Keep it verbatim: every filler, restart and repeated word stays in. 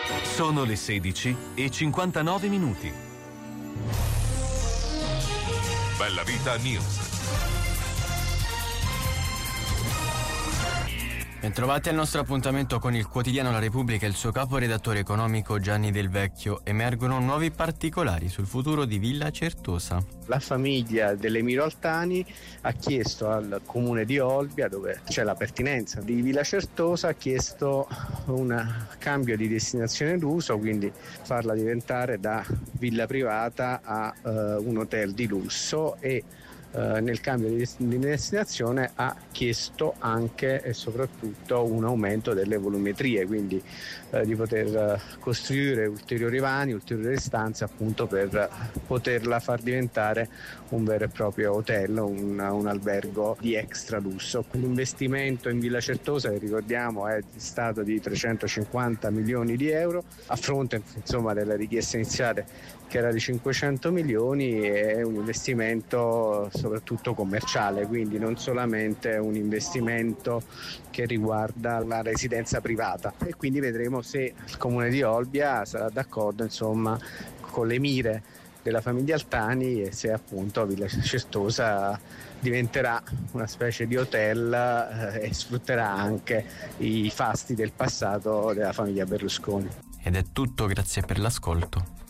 Sono le sedici e cinquantanove minuti. Bella Vita News. Bentrovati al nostro appuntamento con il quotidiano La Repubblica e il suo caporedattore economico Gianni Del Vecchio. Emergono nuovi particolari sul futuro di Villa Certosa. La famiglia dell'Emiro Altani ha chiesto al comune di Olbia, dove c'è la pertinenza di Villa Certosa, ha chiesto un cambio di destinazione d'uso, quindi farla diventare da villa privata a uh, un hotel di lusso, e Uh, nel cambio di, di destinazione ha chiesto anche e soprattutto un aumento delle volumetrie, quindi uh, di poter uh, costruire ulteriori vani, ulteriori stanze, appunto per poterla far diventare un vero e proprio hotel, un, un albergo di extra lusso. L'investimento in Villa Certosa, che ricordiamo è stato di trecentocinquanta milioni di euro, a fronte insomma della richiesta iniziale che era di cinquecento milioni, è un investimento soprattutto commerciale, quindi non solamente un investimento che riguarda la residenza privata, e quindi vedremo se il comune di Olbia sarà d'accordo insomma con le mire della famiglia Altani e se appunto Villa Certosa diventerà una specie di hotel eh, e sfrutterà anche i fasti del passato della famiglia Berlusconi. Ed è tutto, grazie per l'ascolto.